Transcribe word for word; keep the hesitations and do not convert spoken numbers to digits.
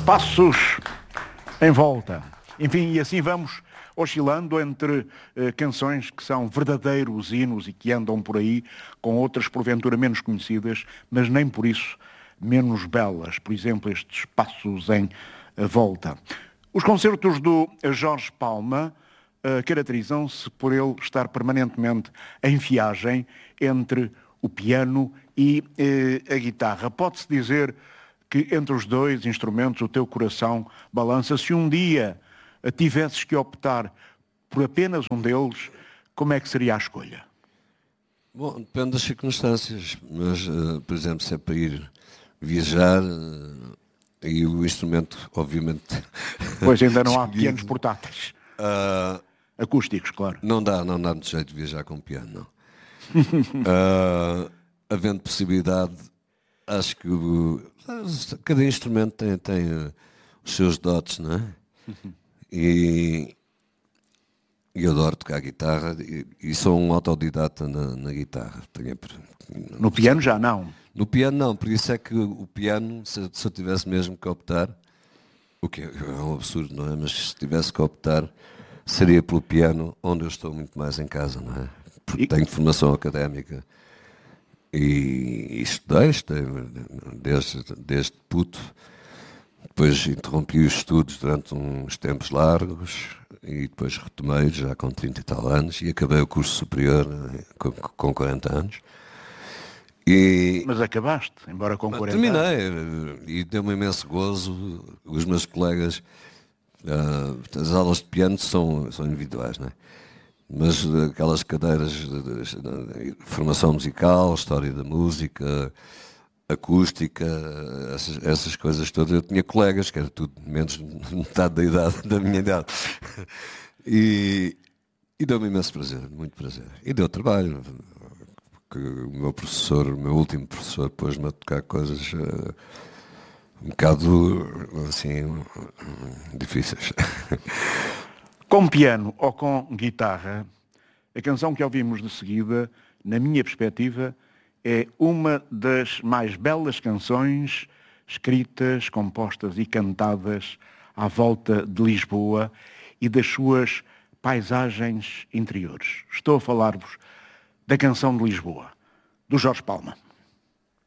Passos em volta. Enfim, e assim vamos oscilando entre eh, canções que são verdadeiros hinos e que andam por aí, com outras porventura menos conhecidas, mas nem por isso menos belas. Por exemplo, estes Passos em eh, volta. Os concertos do Jorge Palma eh, caracterizam-se por ele estar permanentemente em viagem entre o piano e eh, a guitarra. Pode-se dizer que entre os dois instrumentos o teu coração balança. Se um dia tivesses que optar por apenas um deles, como é que seria a escolha? Bom, depende das circunstâncias, mas, uh, por exemplo, se é para ir viajar, uh, e o instrumento, obviamente... Pois ainda não há pianos portáteis. Uh, Acústicos, claro. Não dá, não dá muito jeito de viajar com piano, não. uh, havendo possibilidade, acho que o, cada instrumento tem, tem uh, os seus dotes, não é? E, e adoro tocar guitarra e, e sou um autodidata na, na guitarra. Tenho, no piano já não? No piano não, por isso é que o piano, se, se eu tivesse mesmo que optar, o que é, é um absurdo, não é? Mas se tivesse que optar, seria pelo piano, onde eu estou muito mais em casa, não é? Porque e... tenho formação académica e, e estudei, estudei desde, desde puto. Depois interrompi os estudos durante uns tempos largos e depois retomei já com trinta e tal anos e acabei o curso superior com, com quarenta anos. E, mas acabaste, embora com quarenta terminei, anos. E deu-me imenso gozo. Os meus colegas, uh, as aulas de piano são, são individuais, não é? Mas aquelas cadeiras de, de, de, de formação musical, história da música, acústica, essas, essas coisas todas, eu tinha colegas que era tudo menos de metade da idade, da minha idade, e, e deu-me imenso prazer, muito prazer, e deu trabalho, porque o meu professor, o meu último professor, pôs-me a tocar coisas uh, um bocado assim difíceis. Com piano ou com guitarra, a canção que ouvimos de seguida, na minha perspectiva, é uma das mais belas canções escritas, compostas e cantadas à volta de Lisboa e das suas paisagens interiores. Estou a falar-vos da Canção de Lisboa, do Jorge Palma.